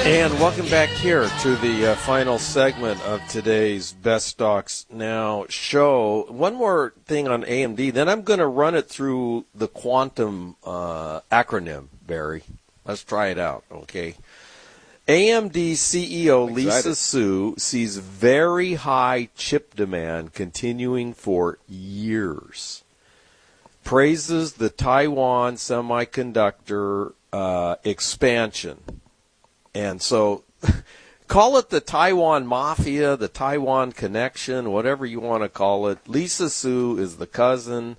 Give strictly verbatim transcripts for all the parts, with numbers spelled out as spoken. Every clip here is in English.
And welcome back here to the uh, final segment of today's Best Stocks Now show. One more thing on A M D, then I'm going to run it through the quantum uh, acronym, Barry. Let's try it out, okay? A M D C E O Lisa Su sees very high chip demand continuing for years. Praises the Taiwan semiconductor uh, expansion. And so call it the Taiwan Mafia, the Taiwan Connection, whatever you want to call it. Lisa Su is the cousin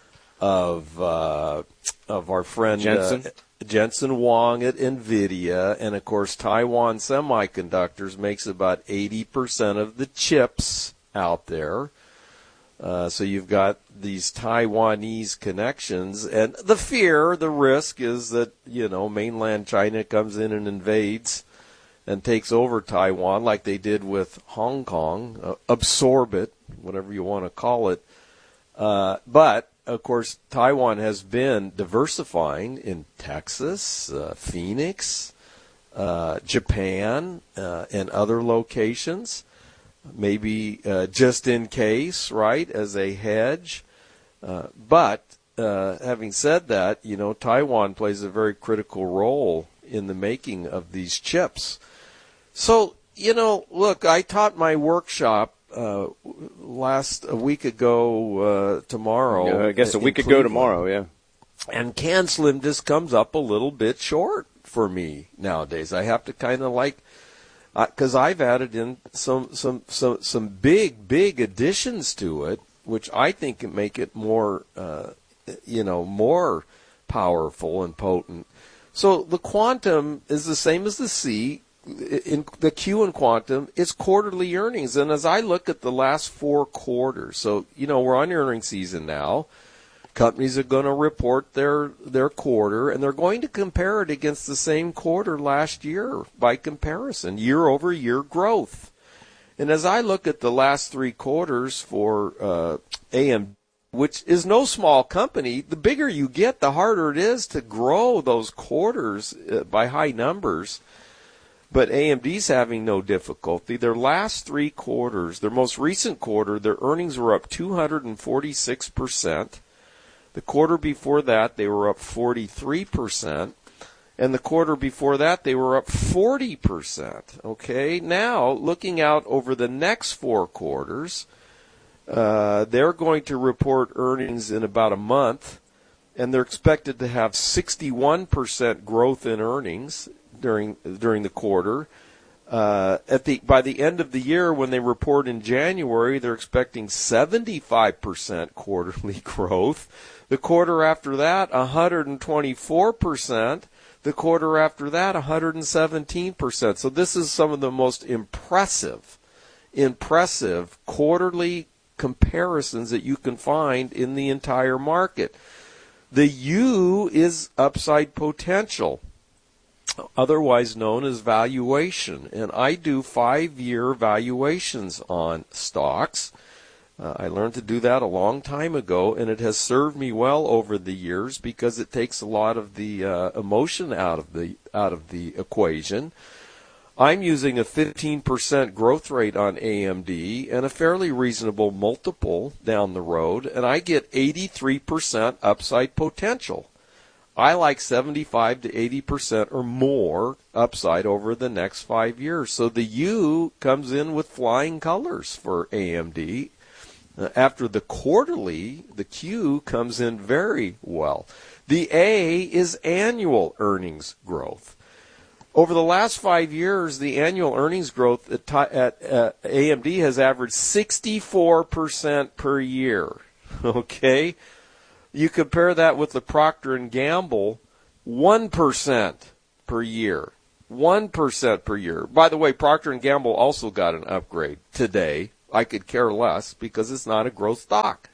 of uh, of our friend Jensen. Uh, Jensen Huang at NVIDIA. And, of course, Taiwan Semiconductors makes about eighty percent of the chips out there. Uh, so you've got these Taiwanese connections, and the fear, the risk is that, you know, mainland China comes in and invades and takes over Taiwan like they did with Hong Kong, uh, absorb it, whatever you want to call it. Uh, but, of course, Taiwan has been diversifying in Texas, uh, Phoenix, uh, Japan, uh, and other locations. Maybe uh, just in case, right, as a hedge. Uh, but uh, having said that, you know, Taiwan plays a very critical role in the making of these chips. So, you know, look, I taught my workshop uh, last a week ago uh, tomorrow. Yeah, I guess a week ago tomorrow, yeah. And CanSlim just comes up a little bit short for me nowadays. I have to kind of like, because uh, I've added in some, some some some big big additions to it, which I think can make it more, uh, you know, more powerful and potent. So the quantum is the same as the C. In the Q in quantum, it's quarterly earnings, and as I look at the last four quarters, so you know we're on earnings season now. Companies are going to report their their quarter, and they're going to compare it against the same quarter last year by comparison, year-over-year growth. And as I look at the last three quarters for uh, A M D, which is no small company, the bigger you get, the harder it is to grow those quarters uh, by high numbers. But A M D's having no difficulty. Their last three quarters, their most recent quarter, their earnings were up two hundred forty-six percent. The quarter before that, they were up forty-three percent. And the quarter before that, they were up forty percent. Okay, now looking out over the next four quarters, uh, they're going to report earnings in about a month, and they're expected to have sixty-one percent growth in earnings during during the quarter. Uh, at the by the end of the year, when they report in January, they're expecting seventy-five percent quarterly growth. The quarter after that, one hundred twenty-four percent. The quarter after that, one hundred seventeen percent. So this is some of the most impressive, impressive quarterly comparisons that you can find in the entire market. The U is upside potential, otherwise known as valuation. And I do five-year valuations on stocks. Uh, I learned to do that a long time ago, and it has served me well over the years because it takes a lot of the uh, emotion out of the out of the equation. I'm using a fifteen percent growth rate on A M D and a fairly reasonable multiple down the road, and I get eighty-three percent upside potential. I like seventy-five to eighty percent or more upside over the next five years. So the U comes in with flying colors for A M D. Uh, after the quarterly, the Q comes in very well. The A is annual earnings growth. Over the last five years, the annual earnings growth at, at uh, A M D has averaged sixty-four percent per year. Okay? You compare that with the Procter and Gamble, one percent per year. one percent per year. By the way, Procter and Gamble also got an upgrade today. I could care less because it's not a growth stock.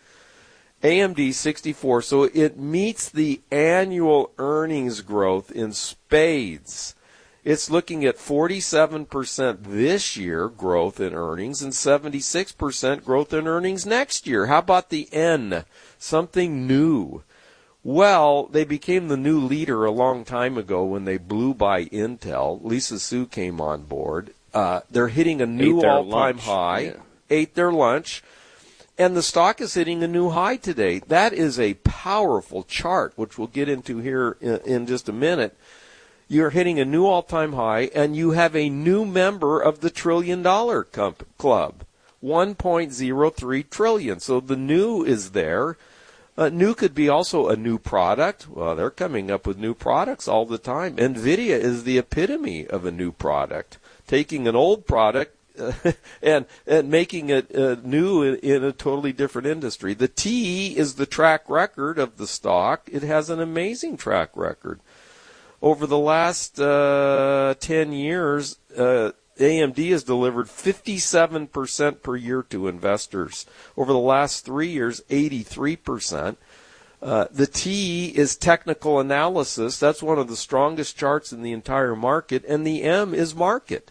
A M D sixty-four, so it meets the annual earnings growth in spades. It's looking at forty-seven percent this year growth in earnings and seventy-six percent growth in earnings next year. How about the N? Something new. Well, they became the new leader a long time ago when they blew by Intel. Lisa Su came on board. Uh, they're hitting a new all-time high, yeah. ate their lunch, and the stock is hitting a new high today. That is a powerful chart, which we'll get into here in, in just a minute. You're hitting a new all-time high, and you have a new member of the trillion-dollar comp- club, one point zero three trillion. So the new is there. Uh, new could be also a new product. Well, they're coming up with new products all the time. NVIDIA is the epitome of a new product, taking an old product uh, and and making it uh, new in, in a totally different industry. The T is the track record of the stock. It has an amazing track record. Over the last uh, ten years, uh, A M D has delivered fifty-seven percent per year to investors. Over the last three years, eighty-three percent. Uh, the T is technical analysis. That's one of the strongest charts in the entire market. And the M is market.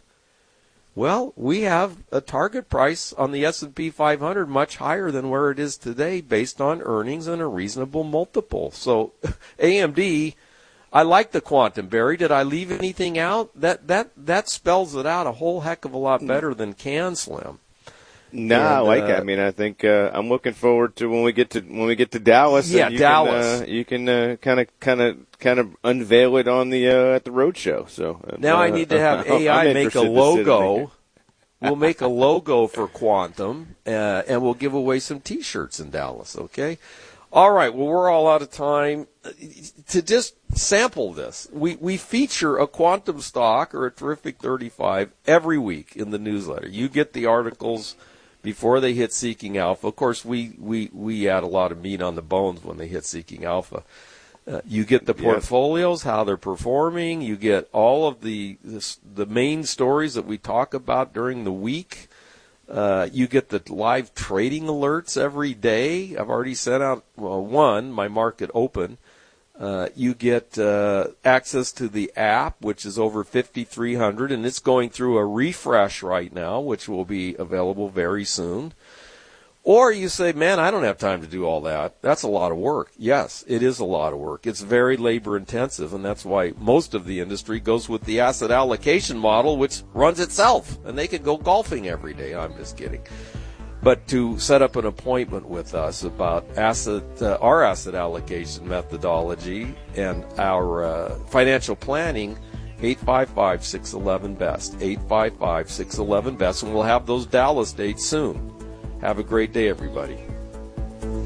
Well, we have a target price on the S and P five hundred much higher than where it is today based on earnings and a reasonable multiple. So A M D... I like the quantum, Barry. Did I leave anything out? That that that spells it out a whole heck of a lot better than CanSlim. No, and, I like uh, it. I mean, I think uh, I'm looking forward to when we get to when we get to Dallas. Yeah, you Dallas. Can, uh, you can kind of kind of kind of unveil it on the uh, at the roadshow. So now uh, I need to have A I make a logo. We'll make a logo for Quantum, uh, and we'll give away some T-shirts in Dallas. Okay. All right, well, we're all out of time. To just sample this, we, we feature a quantum stock or a terrific thirty-five every week in the newsletter. You get the articles before they hit Seeking Alpha. Of course, we, we, we add a lot of meat on the bones when they hit Seeking Alpha. Uh, you get the portfolios, how they're performing. You get all of the, the the main stories that we talk about during the week. Uh, you get the live trading alerts every day. I've already sent out well, one, my market open. Uh, you get uh, access to the app, which is over fifty-three hundred, and it's going through a refresh right now, which will be available very soon. Or you say, man, I don't have time to do all that. That's a lot of work. Yes, it is a lot of work. It's very labor intensive, and that's why most of the industry goes with the asset allocation model, which runs itself, and they can go golfing every day. I'm just kidding. But to set up an appointment with us about asset, uh, our asset allocation methodology and our uh, financial planning, eight five five, six one one, B E S T, eight five five, six one one, B E S T, and we'll have those Dallas dates soon. Have a great day, everybody.